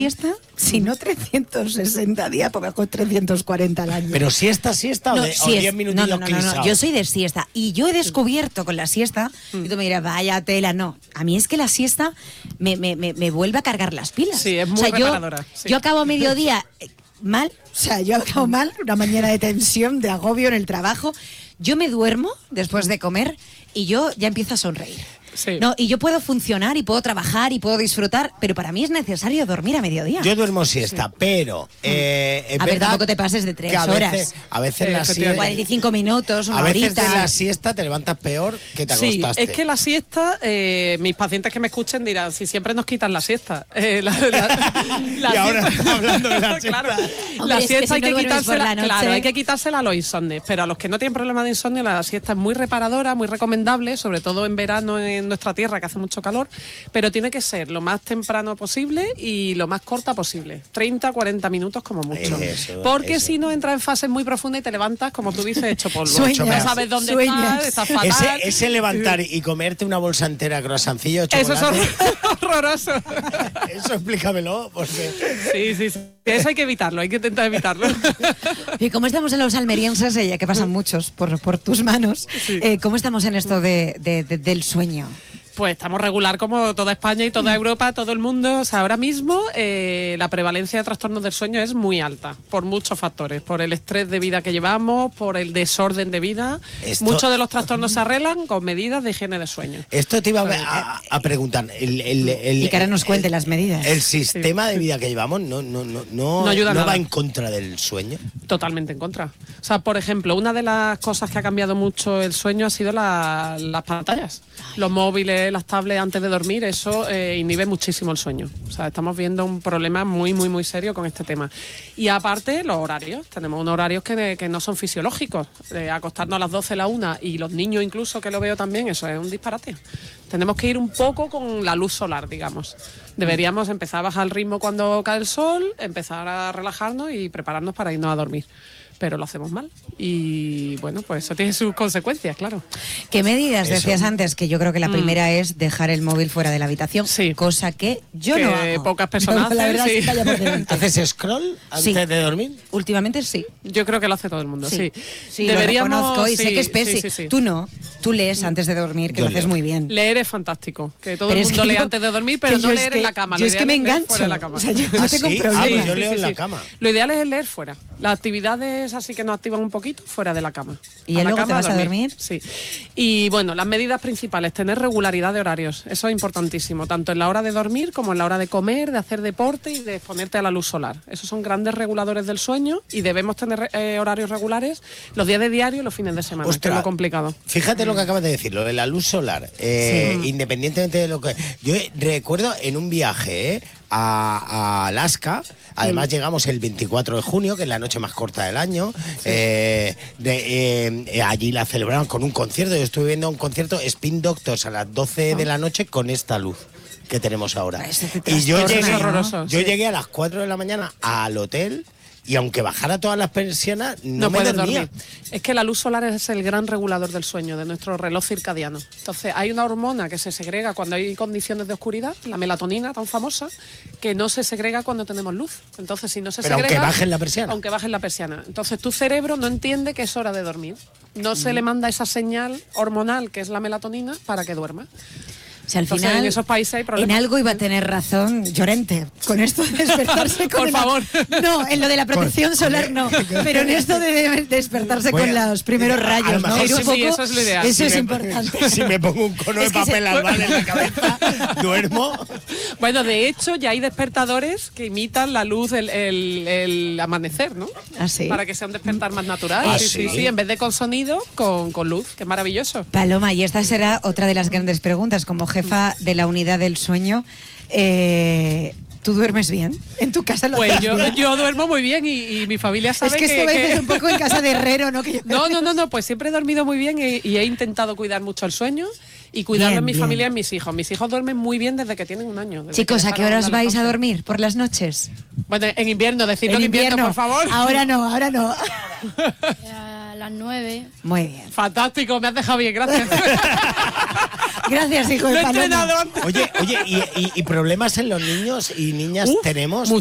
siesta, si no 360 días, pues mejor 340 al año. ¿Pero siesta No, o 10 minutillos clisados? Yo soy de siesta. Y yo he descubierto con la siesta, y tú me dirás, vaya tela, no. A mí es que la siesta me vuelve a cargar las pilas. Sí, es muy reparadora. Yo acabo mediodía mal, yo acabo mal, una mañana de tensión, de agobio en el trabajo. Yo me duermo después de comer y yo ya empiezo a sonreír. Sí. No, y yo puedo funcionar y puedo trabajar y puedo disfrutar, pero para mí es necesario dormir a mediodía. Yo duermo siesta, pero a ver, tampoco te pases de 3 horas. A veces la siesta, 45 minutos, una a veces horita. de la siesta te levantas peor que te acostaste. Es que la siesta, mis pacientes que me escuchen dirán, si siempre nos quitan la siesta. Y ahora hablando de la siesta. Claro, Hombre, la es siesta que si hay no que duermes por quitársela, la noche. claro, hay que quitársela a los insomnes, pero a los que no tienen problema de insomnio, la siesta es muy reparadora, muy recomendable, sobre todo en verano en nuestra tierra que hace mucho calor, pero tiene que ser lo más temprano posible y lo más corta posible, 30-40 minutos como mucho, porque si no entras en fases muy profundas y te levantas, como tú dices, hecho polvo. Sueñas, No sabes dónde estás fatal. Ese levantar y comerte una bolsa entera de croissancillo de Eso chocolate. es horroroso. Eso explícamelo, porque... Sí. Eso hay que evitarlo, hay que intentar evitarlo. Y como estamos en los almerienses, ya que pasan muchos por tus manos, ¿cómo estamos en esto del sueño? Pues estamos regular como toda España y toda Europa, todo el mundo. O sea, ahora mismo la prevalencia de trastornos del sueño es muy alta, por muchos factores. Por el estrés de vida que llevamos, por el desorden de vida. Muchos de los trastornos se arreglan con medidas de higiene de sueño. Esto te iba a preguntar. Y que ahora nos cuente las medidas. El sistema de vida que llevamos no ayuda nada. va en contra del sueño. Totalmente en contra. O sea, por ejemplo, una de las cosas que ha cambiado mucho el sueño ha sido las pantallas. Los móviles, las tablets antes de dormir, eso inhibe muchísimo el sueño. O sea, estamos viendo un problema muy, muy, muy serio con este tema. Y aparte, los horarios. Tenemos unos horarios que no son fisiológicos. Acostarnos a las 12, la 1, y los niños incluso, que lo veo también, eso es un disparate. Tenemos que ir un poco con la luz solar, digamos. Deberíamos empezar a bajar el ritmo cuando cae el sol, empezar a relajarnos y prepararnos para irnos a dormir. Pero lo hacemos mal y bueno, pues eso tiene sus consecuencias, claro. ¿Qué medidas decías antes? Que yo creo que la primera es dejar el móvil fuera de la habitación, sí. Cosa que yo que no hago. pocas personas hacen, la verdad sí. es que vaya por delante. ¿Haces scroll antes de dormir? Últimamente sí. Yo creo que lo hace todo el mundo, sí. Sí, deberíamos, lo reconozco y sé que es pésimo. Sí. Tú no, tú lees antes de dormir, que Yo lo haces leo. muy bien. Leer es fantástico, que todo Pero el es mundo que lee yo- antes de dormir, pero que no yo leer es que- en la cama. yo Lo es que ideal me leer engancho. fuera de la cama. O sea, yo ¿Ah, tengo un sí? problema. Pues yo leo en la cama. Lo ideal es leer fuera. Las actividades así que nos activan un poquito, fuera de la cama. ¿Y ya la luego te cama vas a dormir? Sí. Y bueno, las medidas principales, tener regularidad de horarios. Eso es importantísimo, tanto en la hora de dormir como en la hora de comer, de hacer deporte y de exponerte a la luz solar. Esos son grandes reguladores del sueño y debemos tener horarios regulares los días de diario y los fines de semana, que es Ostras, lo complicado. Fíjate lo que acabas de decir, lo de la luz solar. Independientemente de lo que... Yo recuerdo en un viaje a Alaska, además llegamos el 24 de junio, que es la noche más corta del año, allí la celebraron con un concierto. Yo estuve viendo un concierto Spin Doctors a las 12 de la noche con esta luz que tenemos ahora. Y yo llegué a las 4 de la mañana al hotel y aunque bajara todas las persianas, no me puedes dormía. dormir. Es que la luz solar es el gran regulador del sueño, de nuestro reloj circadiano. Entonces, hay una hormona que se segrega cuando hay condiciones de oscuridad, la melatonina tan famosa, que no se segrega cuando tenemos luz. Entonces, si no se Pero segrega... aunque bajen la persiana. Aunque bajen la persiana. Entonces, tu cerebro no entiende que es hora de dormir. No se le manda esa señal hormonal, que es la melatonina, para que duerma. O sea, al Entonces, final, en esos países hay problemas. en algo iba a tener razón Llorente, con esto de despertarse con... Por favor. No, en lo de la protección solar no, pero en esto de despertarse con los primeros a lo rayos, ¿no? mejor Ir un sí, poco, eso es lo ideal. Eso Si es me- importante. Si me pongo un cono de Es que papel se- albal en la cabeza, duermo. Bueno, de hecho, ya hay despertadores que imitan la luz el amanecer, ¿no? ¿Ah, sí? Para que sea un despertar más natural. ¿Ah, sí, sí? en vez de con sonido, con luz, que es maravilloso. Paloma, y esta será otra de las grandes preguntas, como jefa de la unidad del sueño, ¿tú duermes bien? ¿En tu casa lo Pues haces bien? yo duermo muy bien y mi familia sabe Es que esto a veces que... es un poco en casa de herrero, ¿no? No, pues siempre he dormido muy bien y he intentado cuidar mucho el sueño y cuidarlo en mi Bien. familia y en mis hijos. Mis hijos duermen muy bien desde que tienen un año. desde Chicos, que ¿a qué dejaron horas la vais a lactancia. dormir? ¿Por las noches? Bueno, en invierno, decirlo en invierno, por favor. Ahora no. A las 9. Muy bien. Fantástico, me has dejado bien, gracias. Gracias, hijo de Paloma. Oye, ¿y problemas en los niños y niñas tenemos?